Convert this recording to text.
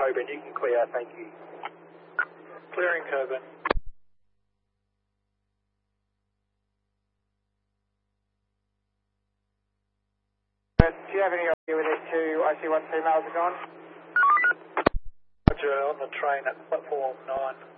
Coburn, you can clear, thank you. Clearing Coburn. Do you have any idea where these two IC-1 females are gone? Roger, on the train at platform 9.